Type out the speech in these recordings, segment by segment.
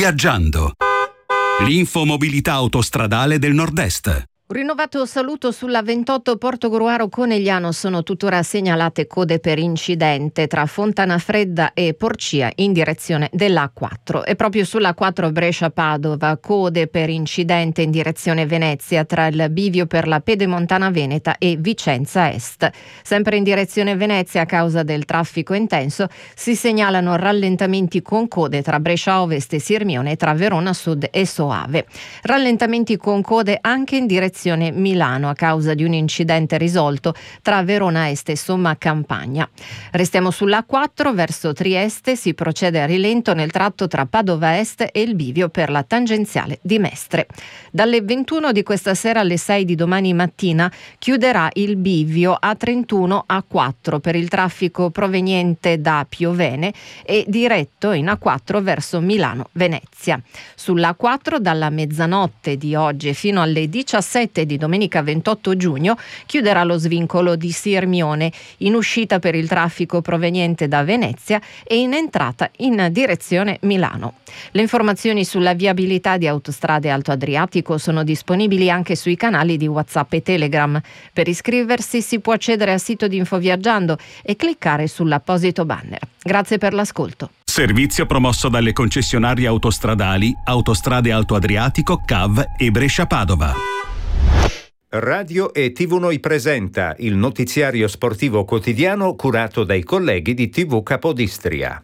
Infoviaggiando. L'infomobilità autostradale del Nord-Est. Rinnovato saluto sulla 28 Portogruaro-Conegliano. Sono tuttora segnalate code per incidente tra Fontanafredda e Porcia in direzione dell'A4 e proprio sulla 4 Brescia-Padova code per incidente in direzione Venezia tra il bivio per la Pedemontana Veneta e Vicenza Est. Sempre in direzione Venezia a causa del traffico intenso si segnalano rallentamenti con code tra Brescia Ovest e Sirmione e tra Verona Sud e Soave. Rallentamenti con code anche in direzione Milano a causa di un incidente risolto tra Verona Est e Somma Campagna. Restiamo sull'A4 verso Trieste, si procede a rilento nel tratto tra Padova Est e il bivio per la tangenziale di Mestre. Dalle 21 di questa sera alle 6 di domani mattina chiuderà il bivio A31 A4 per il traffico proveniente da Piovene e diretto in A4 verso Milano Venezia. Sull'A4 dalla mezzanotte di oggi fino alle 17 di domenica 28 giugno chiuderà lo svincolo di Sirmione in uscita per il traffico proveniente da Venezia e in entrata in direzione Milano. Le informazioni sulla viabilità di Autostrade Alto Adriatico sono disponibili anche sui canali di WhatsApp e Telegram. Per iscriversi si può accedere al sito di Infoviaggiando e cliccare sull'apposito banner. Grazie per l'ascolto. Servizio promosso dalle concessionarie autostradali Autostrade Alto Adriatico, CAV e Brescia-Padova. Radio e TV Noi presenta il notiziario sportivo quotidiano curato dai colleghi di TV Capodistria.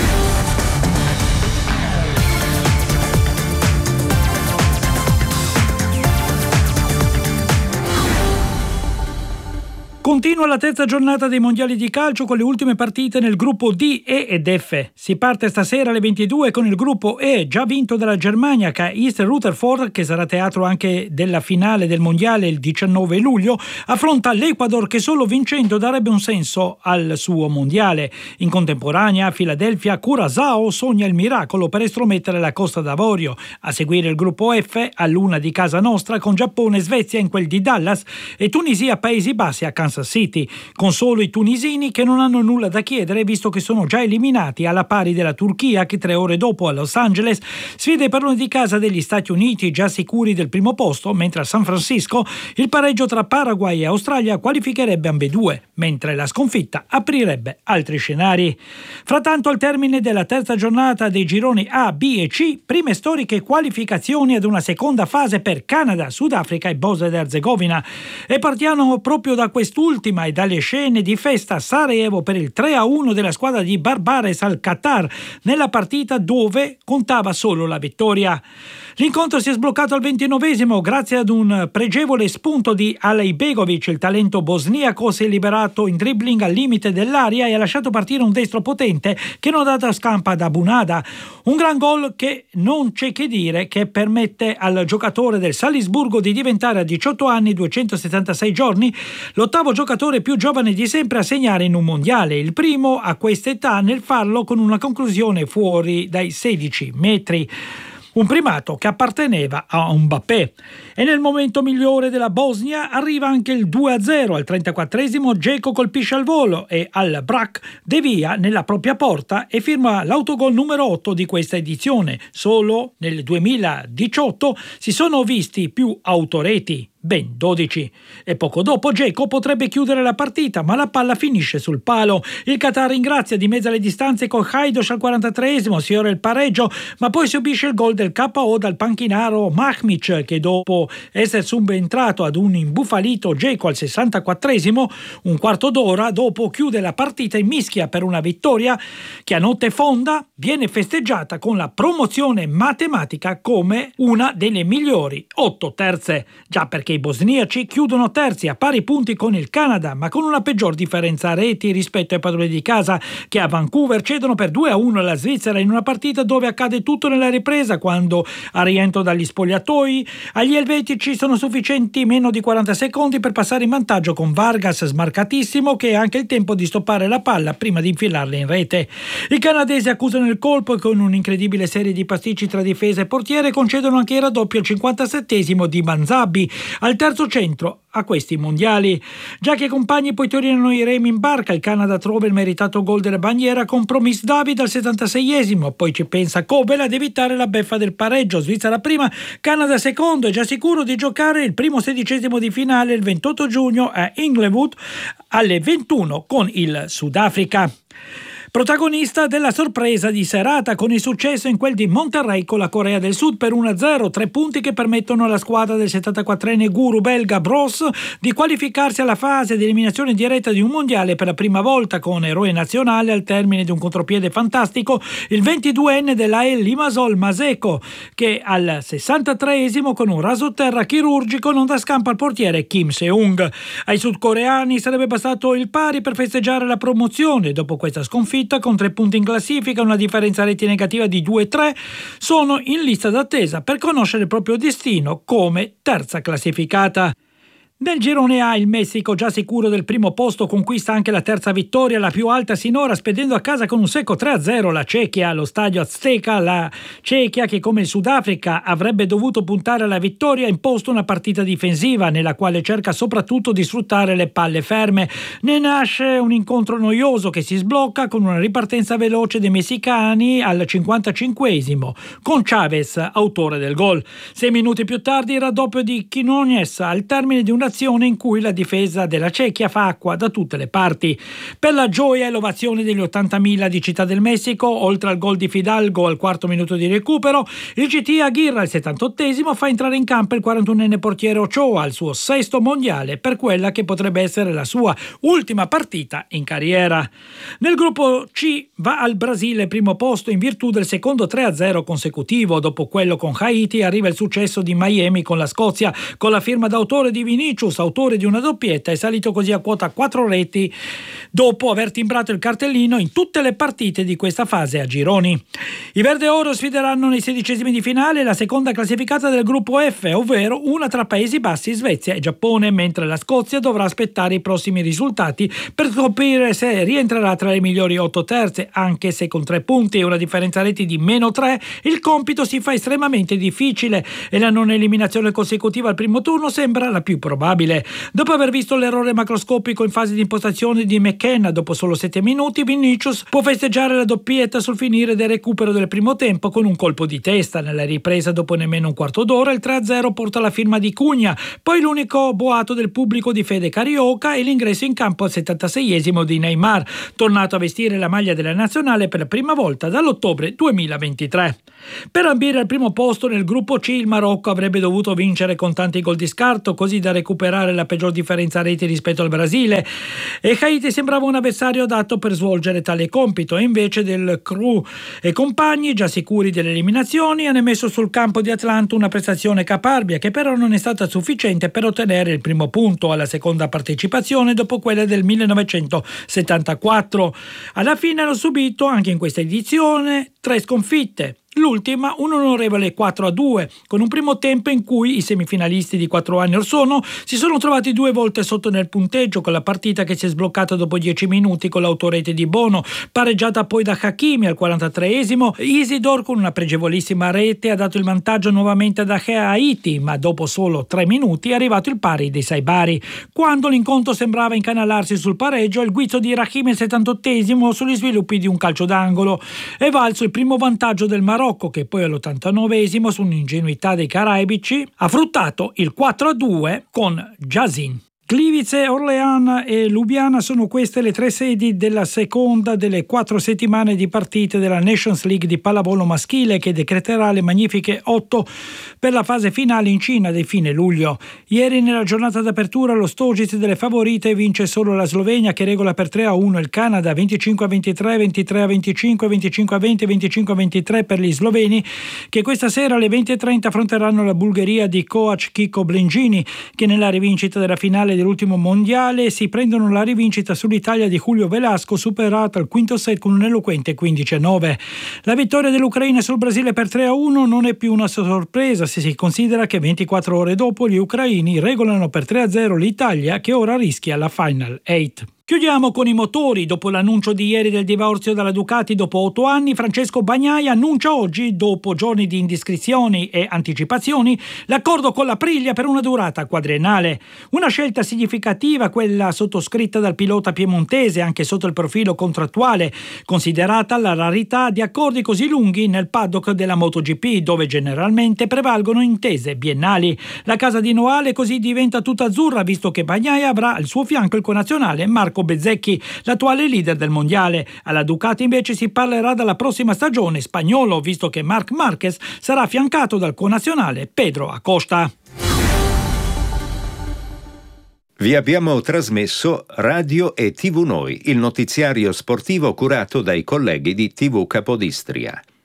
Continua la terza giornata dei mondiali di calcio con le ultime partite nel gruppo D, E ed F. Si parte stasera alle 22 con il gruppo E, già vinto dalla Germania, che East Rutherford, che sarà teatro anche della finale del mondiale il 19 luglio, affronta l'Ecuador che solo vincendo darebbe un senso al suo mondiale. In contemporanea, Philadelphia Curaçao sogna il miracolo per estromettere la Costa d'Avorio. A seguire il gruppo F, a l'una di casa nostra, con Giappone e Svezia in quel di Dallas e Tunisia Paesi Bassi a Kansas City, con solo i tunisini che non hanno nulla da chiedere visto che sono già eliminati alla pari della Turchia che 3 ore dopo a Los Angeles sfida i padroni di casa degli Stati Uniti già sicuri del primo posto, mentre a San Francisco il pareggio tra Paraguay e Australia qualificherebbe ambedue, mentre la sconfitta aprirebbe altri scenari. Frattanto al termine della terza giornata dei gironi A, B e C, prime storiche qualificazioni ad una seconda fase per Canada, Sudafrica e Bosnia ed Erzegovina e partiamo proprio da quest'ultima e dalle scene di festa a Sarajevo per il 3-1 della squadra di Barbares al Qatar nella partita dove contava solo la vittoria. L'incontro si è sbloccato al 29esimo grazie ad un pregevole spunto di Alejbegovic. Il talento bosniaco si è liberato in dribbling al limite dell'area e ha lasciato partire un destro potente che non ha dato scampa ad Abunada. Un gran gol che non c'è che dire che permette al giocatore del Salisburgo di diventare a 18 anni 276 giorni l'ottavo giocatore più giovane di sempre a segnare in un mondiale, il primo a questa età nel farlo con una conclusione fuori dai 16 metri. Un primato che apparteneva a Mbappé. E nel momento migliore della Bosnia arriva anche il 2-0. Al 34esimo Dzeko colpisce al volo e al Brac devia nella propria porta e firma l'autogol numero 8 di questa edizione. Solo nel 2018 si sono visti più autoreti, ben 12. E poco dopo Dzeko potrebbe chiudere la partita, ma la palla finisce sul palo. Il Qatar ringrazia di mezzo alle distanze con Hajdoš al 43esimo, si ora il pareggio, ma poi subisce il gol del KO dal panchinaro Mahmic, che dopo essere subentrato ad un imbufalito Dzeko al 64esimo, un quarto d'ora dopo chiude la partita in mischia per una vittoria che a notte fonda viene festeggiata con la promozione matematica come una delle migliori 8 terze, già perché i bosniaci chiudono terzi a pari punti con il Canada, ma con una peggior differenza a reti rispetto ai padroni di casa, che a Vancouver cedono per 2-1 alla Svizzera in una partita dove accade tutto nella ripresa, quando a rientro dagli spogliatoi agli elvetici sono sufficienti meno di 40 secondi per passare in vantaggio con Vargas smarcatissimo, che ha anche il tempo di stoppare la palla prima di infilarla in rete. I canadesi accusano il colpo e con un'incredibile serie di pasticci tra difesa e portiere concedono anche il raddoppio al 57esimo di Manzabbi. al terzo centro a questi mondiali. Già che i compagni poi tornano i remi in barca, il Canada trova il meritato gol della bandiera con Promis David al 76esimo, poi ci pensa Kobel ad evitare la beffa del pareggio. Svizzera prima, Canada secondo, è già sicuro di giocare il primo sedicesimo di finale il 28 giugno a Inglewood alle 21 con il Sudafrica. Protagonista della sorpresa di serata con il successo in quel di Monterrey con la Corea del Sud per 1-0, 3 punti che permettono alla squadra del 74enne guru belga Bros di qualificarsi alla fase di eliminazione diretta di un mondiale per la prima volta con eroe nazionale al termine di un contropiede fantastico, il 22enne dell'AEL Limassol Maseko, che al 63esimo con un rasoterra chirurgico non dà scampo al portiere Kim Se-ung. Ai sudcoreani sarebbe bastato il pari per festeggiare la promozione. Dopo questa sconfitta, con 3 punti in classifica, una differenza reti negativa di 2-3, sono in lista d'attesa per conoscere il proprio destino come terza classificata. Nel girone A il Messico, già sicuro del primo posto, conquista anche la terza vittoria, la più alta sinora, spedendo a casa con un secco 3-0 la Cechia allo stadio Azteca. La Cechia, che come il Sudafrica avrebbe dovuto puntare alla vittoria, ha imposto una partita difensiva nella quale cerca soprattutto di sfruttare le palle ferme. Ne nasce un incontro noioso che si sblocca con una ripartenza veloce dei messicani al 55esimo, con Chavez autore del gol. 6 minuti più tardi il raddoppio di Quinones al termine di una azione in cui la difesa della Cechia fa acqua da tutte le parti. Per la gioia e l'ovazione degli 80.000 di Città del Messico, oltre al gol di Fidalgo al quarto minuto di recupero, il GT Aguirre al 78esimo fa entrare in campo il 41enne portiere Ochoa al suo 6º mondiale per quella che potrebbe essere la sua ultima partita in carriera. Nel gruppo C va al Brasile primo posto in virtù del secondo 3-0 consecutivo. Dopo quello con Haiti arriva il successo di Miami con la Scozia, con la firma d'autore di Vinicius, autore di una doppietta, è salito così a quota 4 reti dopo aver timbrato il cartellino in tutte le partite di questa fase a gironi. I verde oro sfideranno nei 16esimi di finale la seconda classificata del gruppo F, ovvero una tra Paesi Bassi, Svezia e Giappone, mentre la Scozia dovrà aspettare i prossimi risultati per scoprire se rientrerà tra le migliori 8 terze, anche se con 3 punti e una differenza reti di -3 il compito si fa estremamente difficile e la non eliminazione consecutiva al primo turno sembra la più probabile. Dopo aver visto l'errore macroscopico in fase di impostazione di McKenna dopo solo 7 minuti, Vinicius può festeggiare la doppietta sul finire del recupero del primo tempo con un colpo di testa. Nella ripresa, dopo nemmeno un quarto d'ora, il 3-0 porta la firma di Cugna, poi l'unico boato del pubblico di Fede Carioca e l'ingresso in campo al 76esimo di Neymar, tornato a vestire la maglia della nazionale per la prima volta dall'ottobre 2023. Per ambire al primo posto nel gruppo C, il Marocco avrebbe dovuto vincere con tanti gol di scarto, così da recuperare la peggior differenza reti rispetto al Brasile, e Haiti sembrava un avversario adatto per svolgere tale compito, e invece del Crew e compagni, già sicuri delle eliminazioni, hanno messo sul campo di Atlanta una prestazione caparbia che però non è stata sufficiente per ottenere il primo punto alla seconda partecipazione dopo quella del 1974. Alla fine hanno subito anche in questa edizione 3 sconfitte. L'ultima un onorevole 4-2, con un primo tempo in cui i semifinalisti di 4 anni or sono si sono trovati 2 volte sotto nel punteggio, con la partita che si è sbloccata dopo 10 minuti con l'autorete di Bono, pareggiata poi da Hakimi al 43esimo. Isidore con una pregevolissima rete ha dato il vantaggio nuovamente ad Haiti, ma dopo solo 3 minuti è arrivato il pari dei Saibari. Quando l'incontro sembrava incanalarsi sul pareggio, il guizzo di Rahimi al 78esimo sugli sviluppi di un calcio d'angolo è valso il primo vantaggio del Marocco, che poi all'89esimo, su un'ingenuità dei caraibici, ha fruttato il 4-2 con Jazin. Gliwice, Orléans e Lubiana sono queste le 3 sedi della seconda delle 4 settimane di partite della Nations League di pallavolo maschile, che decreterà le magnifiche 8 per la fase finale in Cina di fine luglio. Ieri, nella giornata d'apertura, lo Stožice delle favorite vince solo la Slovenia, che regola per 3-1 il Canada, 25-23, 23-25, 25-20, 25-23 per gli sloveni, che questa sera alle 20:30 affronteranno la Bulgaria di coach Kiko Blengini, che nella rivincita della finale dell'ultimo mondiale si prendono la rivincita sull'Italia di Julio Velasco, superata al quinto set con un eloquente 15-9. La vittoria dell'Ucraina sul Brasile per 3-1 non è più una sorpresa se si considera che 24 ore dopo gli ucraini regolano per 3-0 l'Italia, che ora rischia la Final 8. Chiudiamo con i motori. Dopo l'annuncio di ieri del divorzio dalla Ducati dopo 8 anni, Francesco Bagnaia annuncia oggi, dopo giorni di indiscrezioni e anticipazioni, l'accordo con l'Aprilia per una durata quadriennale. Una scelta significativa, quella sottoscritta dal pilota piemontese anche sotto il profilo contrattuale, considerata la rarità di accordi così lunghi nel paddock della MotoGP, dove generalmente prevalgono intese biennali. La casa di Noale così diventa tutta azzurra, visto che Bagnaia avrà al suo fianco il connazionale Marco Bezzecchi, l'attuale leader del mondiale. Alla Ducati invece si parlerà dalla prossima stagione spagnolo, visto che Marc Marquez sarà affiancato dal connazionale Pedro Acosta. Vi abbiamo trasmesso Radio e TV Noi, il notiziario sportivo curato dai colleghi di TV Capodistria.